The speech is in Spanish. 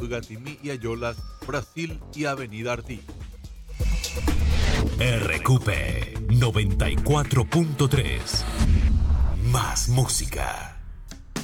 Gatimi y Ayolas, Brasil y Avenida Artigas. RQP 94.3. Más música.